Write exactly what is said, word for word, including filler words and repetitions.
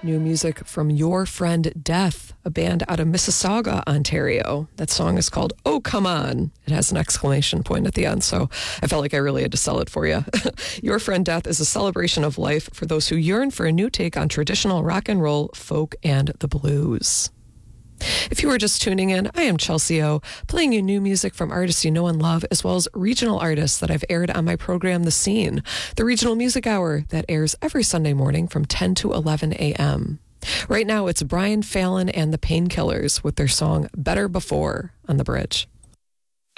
new music from Your Friend Death, a band out of Mississauga, Ontario. That song is called Oh Come On. It has an exclamation point at the end, so I felt like I really had to sell it for you. Your Friend Death is a celebration of life for those who yearn for a new take on traditional rock and roll, folk, and the blues. If you were just tuning in, I am Chelsea O, playing you new music from artists you know and love, as well as regional artists that I've aired on my program, The Scene, the regional music hour that airs every Sunday morning from ten to eleven a.m. Right now, it's Brian Fallon and the Painkillers with their song Better Before on The Bridge.